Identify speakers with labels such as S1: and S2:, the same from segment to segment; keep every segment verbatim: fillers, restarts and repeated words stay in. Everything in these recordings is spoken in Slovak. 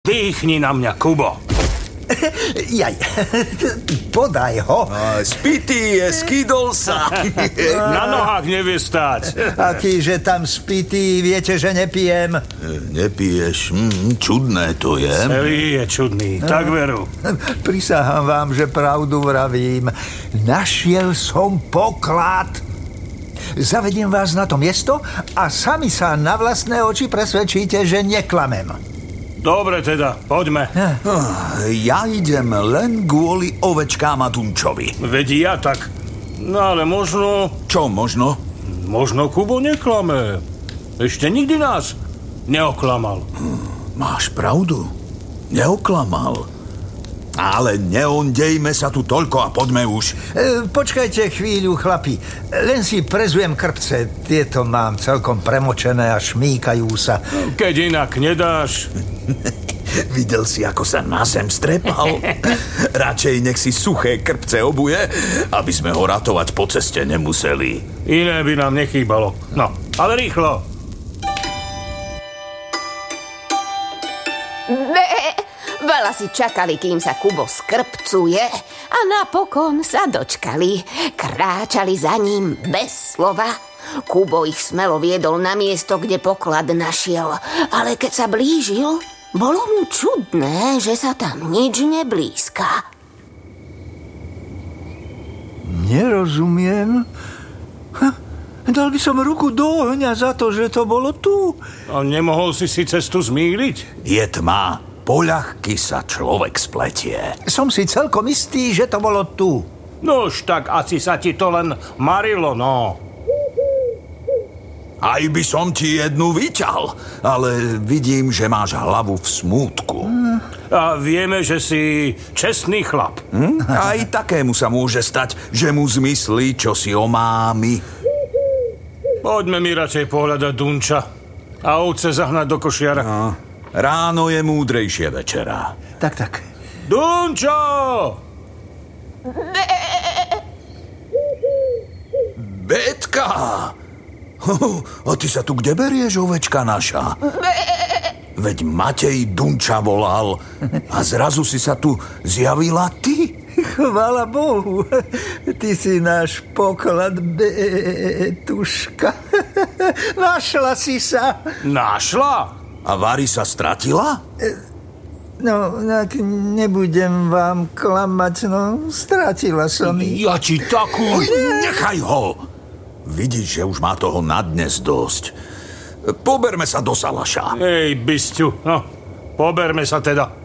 S1: Dýchni na mňa, Kubo.
S2: Jaj, podaj ho.
S3: Spitý je, skydol sa.
S1: Na nohách nevie stáť.
S2: Akýže tam spitý, viete, že nepijem.
S3: Nepiješ, hm, čudné to je.
S1: Celý je čudný, tak veru.
S2: Prisahám vám, že pravdu vravím. Našiel som poklad. Zavediem vás na to miesto a sami sa na vlastné oči presvedčíte, že neklamem.
S1: Dobre teda, poďme.
S3: Ja idem len kvôli ovečkám a Dunčovi.
S1: Veď ja tak. No ale možno...
S3: Čo možno?
S1: Možno Kubo neklame. Ešte nikdy nás neoklamal.
S3: Máš pravdu. Neoklamal. Ale neondejme sa tu toľko a poďme už.
S2: E, počkajte chvíľu, chlapi. Len si prezujem krpce. Tieto mám celkom premočené a šmýkajú sa.
S1: Keď inak nedáš...
S3: Videl si, ako sa na zem strepal? Radšej nech si suché krpce obuje, aby sme ho ratovať po ceste nemuseli.
S1: Iné by nám nechýbalo. No, ale rýchlo.
S4: Veľa si čakali, kým sa Kubo skrpcuje a napokon sa dočkali. Kráčali za ním bez slova. Kubo ich smelo viedol na miesto, kde poklad našiel. Ale keď sa blížil, bolo mu čudné, že sa tam nič neblízka.
S2: Nerozumiem. Ha, dal by som ruku do ohňa za to, že to bolo tu.
S1: A nemohol si si cestu zmýliť?
S3: Je tma. Poľahky sa človek spletie.
S2: Som si celkom istý, že to bolo tu.
S1: Nož, tak asi sa ti to len marilo, no.
S3: Aj by som ti jednu vyťal, ale vidím, že máš hlavu v smútku.
S1: A vieme, že si čestný chlap.
S3: Hm? Aj takému sa môže stať, že mu zmyslí, čo si omámi.
S1: Poďme mi radšej pohľadať Dunča a ovce zahnať do košiara.
S3: No. Ráno je múdrejšie večera.
S2: Tak, tak.
S1: Dunčo!
S3: Betka! A ty sa tu kde berieš, ovečka naša? Veď Matej Dunča volal a zrazu si sa tu zjavila ty.
S2: Chvála Bohu, ty si náš poklad, Betuška. Našla si sa.
S1: Našla?
S3: A Vary sa stratila?
S2: No, tak nebudem vám klamať, no, stratila som ich.
S1: Ja ti takú...
S3: Nechaj ho! Vidíš, že už má toho na dnes dosť. Poberme sa do salaša.
S1: Ej, bysťu, no, poberme sa teda.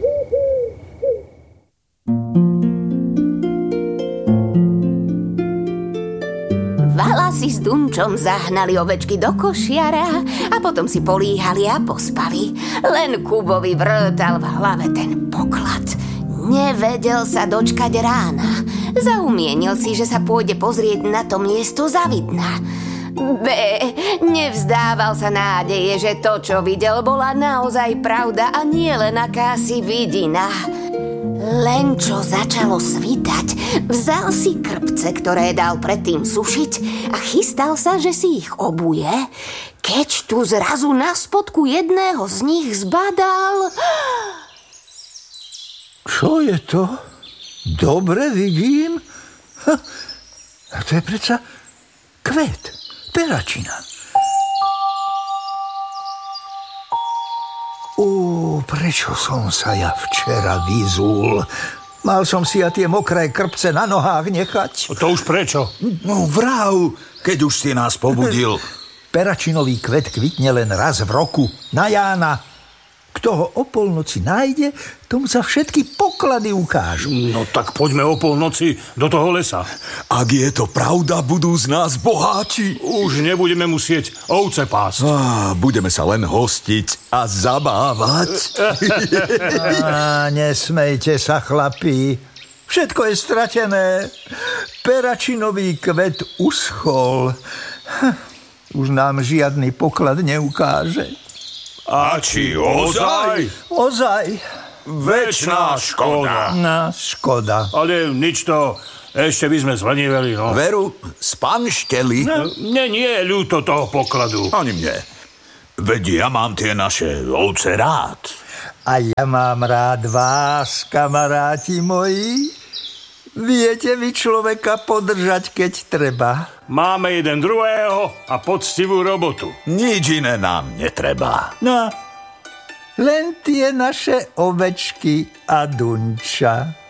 S4: Si s Dunčom zahnali ovečky do košiara a potom si políhali a pospali. Len Kubovi vrtal v hlave ten poklad. Nevedel sa dočkať rána. Zaumienil si, že sa pôjde pozrieť na to miesto zavidna. B. Nevzdával sa nádeje, že to, čo videl, bola naozaj pravda a nie len akási vidina. Len čo začalo svítať, vzal si krpce, ktoré dal predtým sušiť a chystal sa, že si ich obuje, keď tu zrazu na spodku jedného z nich zbadal...
S2: Čo je to? Dobre vidím. Ha, a to je predsa kvet, peračina. Ó, prečo som sa ja včera vyzul? Mal som si ja tie mokré krpce na nohách nechať.
S1: To už prečo?
S3: No vrav, keď už si nás pobudil.
S2: Peračinový kvet kvitne len raz v roku, na Jána. Kto ho o polnoci nájde, tomu sa všetky poklady ukážu.
S1: No tak poďme o polnoci do toho lesa.
S3: Ak je to pravda, budú z nás boháči.
S1: Už nebudeme musieť ovce pásť.
S3: Á, budeme sa len hostiť a zabávať.
S2: Á, nesmejte sa, chlapi. Všetko je stratené. Peračinový kvet uschol. Už nám žiadny poklad neukáže.
S1: A či ozaj?
S2: Ozaj.
S1: Večná škoda.
S2: No, škoda.
S1: Ale nič to, ešte by sme zleniveli, no.
S3: Veru, spanšteli.
S1: No, mne nie je ľúto toho pokladu.
S3: Ani mne. Veď ja mám tie naše ovce rád.
S2: A ja mám rád vás, kamaráti moji. Viete vy človeka podržať, keď treba.
S1: Máme jeden druhého a poctivú robotu.
S3: Nič iné nám netreba.
S2: No, len tie naše ovečky a Dunča.